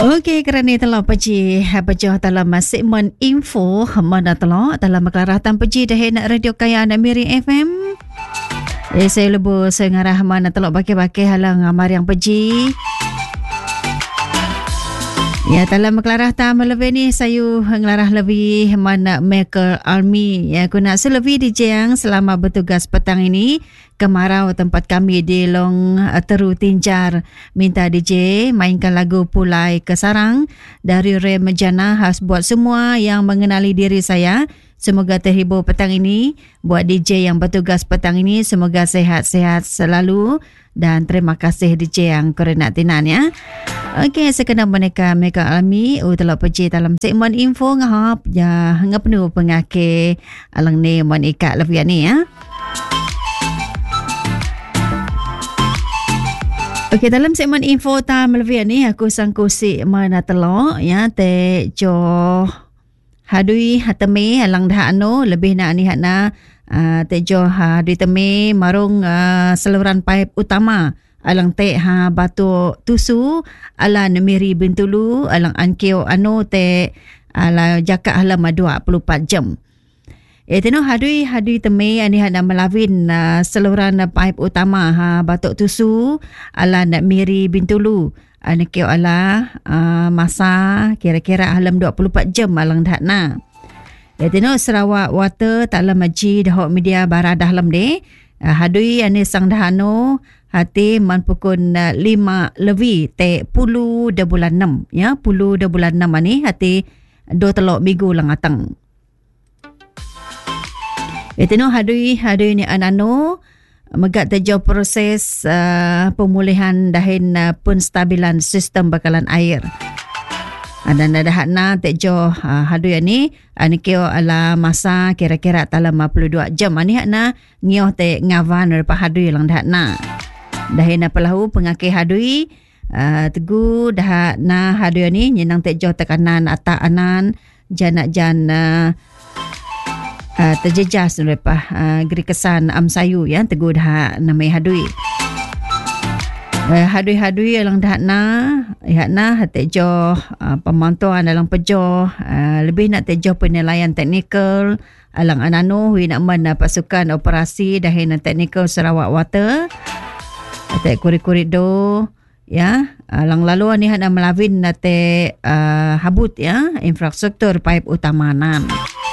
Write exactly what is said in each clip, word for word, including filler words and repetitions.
Okey, kerana telah pergi berjauh dalam segmen info mana telah dalam kelaratan pergi dah nak radio kaya Namiri F M. Eh saya lebu sengarah mana telah baki-baki halang amar yang pergi. Ya, dalam kelaratan melebih ni saya ngelarah lebih mana Maker Army. Ya, aku nak selebih di Jeng selama bertugas petang ini. Kemarau tempat kami di Long Teru Tinjar. Minta D J mainkan lagu Pulai ke Sarang dari Rem Jana khas buat semua yang mengenali diri saya. Semoga terhibur petang ini. Buat D J yang bertugas petang ini, semoga sehat-sehat selalu. Dan terima kasih D J yang kerana tinan ya. Okey, sekenal mereka Maker Army u telah pergi dalam segmen info ngahap ya ngapnu pengake alang ni mon ikat lebih ni ya. Okey, dalam segmen info tam lebih ni aku sangkusi mana telok ya te jo hadui hatame alang dah anu lebih nak ni hana uh, te jo hadui teme marung uh, saluran pipe utama alang te ha batu tusu ala Namiri Bintulu alang ankeo anu te ala jaka halam dua puluh empat jam. E teno hadui hadui teme ani hana melawin uh, saluran pipe utama ha batu tusu ala Namiri Bintulu ankeo ala uh, masa kira-kira halam dua puluh empat jam alang dhatna. E teno Sarawak Water taklah maji dah media baradah lam de uh, hadui ani sang dahano hati man pukul uh, lima lebih te puluh de bulan enam ya puluh de bulan enam ni hati do telok minggu lang atang. Etino hadui hadui ni anano megat tejo proses uh, pemulihan dahin uh, penstabilan sistem bakalan air. Ada nada hakna tejo uh, hadui ni ani keo ala masa kira-kira dalam lima puluh dua jam ani hakna ngioh te ngavan lepas hadui lang hakna. Dahin apalahu pengake hadui uh, tegu dah na hadui ni nyenang tejo tekanan atak anan janak jan uh, uh, terjejas lepas uh, geri kesan amsayu ya tegu dah namai hadui. Uh, hadui-hadui alang dah na ya na tejo uh, pemantauan dalam pejo uh, lebih nak tejo penilaian teknikal alang anano hui nak man pasukan operasi dahin teknikal Sarawak Water. Ate kurit-kurit do ya alang lalu ni hana melawin nate uh, habut ya infrastruktur pipe utamanan.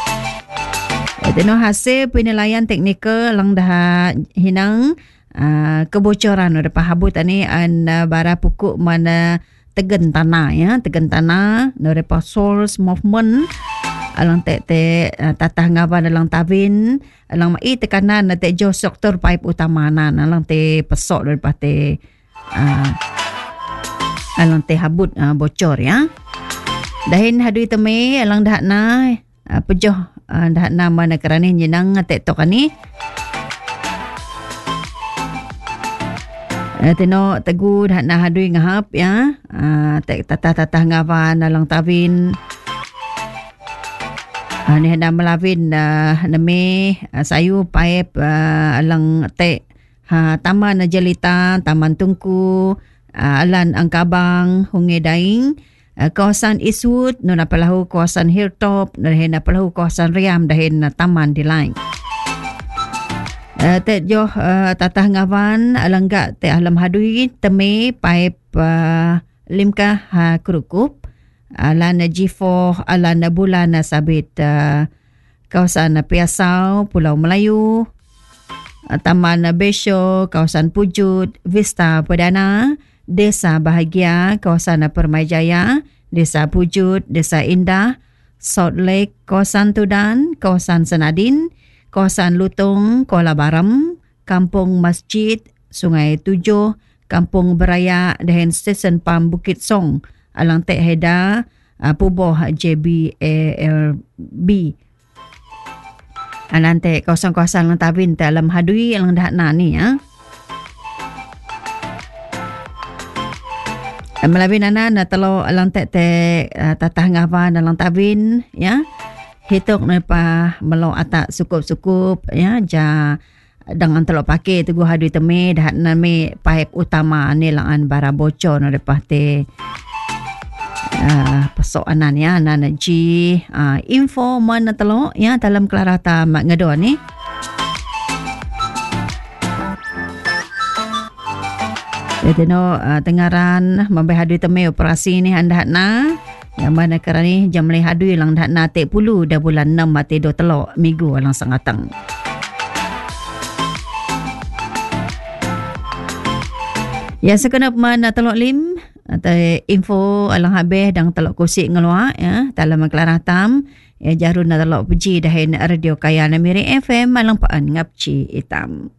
Eteno hasil penilaian teknikal lang dah hinang uh, kebocoran depa habut ani an uh, bara pukuk mana tegen tanah ya tegen tanah no depa source movement alang te te uh, tatah ngaban alang tabin alang mai tekanan na te jo sektor pipe utamanan alang te pesok daripada te uh, alang te habut uh, bocor ya. Dahin hadui teme alang dah na uh, pejoh uh, dah na mana kerana nyenang te tok ani. Uh, teno tegu dah na hadui ngahap ya uh, te tatah-tatah ngaban alang tabin. Uh, ni hendak melawin uh, nami uh, sayu paip uh, alang te ha taman jelita taman tungku uh, alan angkabang hungai daing uh, kawasan Eastwood nona palahu kawasan Hilltop dan hendak palahu kawasan Riam dahin uh, taman di lain uh, te jo uh, tatah ngawan alang gak te alam hadui teme paip uh, limka ha kerukup alana G four alana bulana sabit uh, kawasan Piasau Pulau Melayu uh, Taman Besho kawasan Pujut Vista Perdana Desa Bahagia kawasan Permajaya Desa Pujut Desa Indah Salt Lake kawasan Tudan kawasan Senadin kawasan Lutung Kuala Baram Kampung Masjid Sungai Tujuh Kampung Beraya dan Stesen Pam Bukit Song alang tek heda uh, puboh J B A L B alang tek kawasan-kawasan lang tabin te alam hadui alang dah na ni ya. Melabin ana na telo alang tek te uh, tatah ngawan alang tabin ya. Hitung na pa melo atak sukup-sukup ya ja dengan telok pakai tu gua hadui teme dah na me pipe utama ni langan bara bocor na depa te Uh, persoalan ya nana ji uh, info mana telok ya dalam kelarata mak ngedon ni. Jadi no uh, tengaran membahadui teme operasi ni anda na yang mana kerana ni jam leh hadui lang dah na tek pulu dah bulan enam mati do telok minggu alang sangatang. Ya sekenap mana telok lim atau info alang habis dang telok kusik ngeluar ya dalam kelaratam ya jarun na telok puji dah radio kaya na miri F M alang paan ngapci hitam.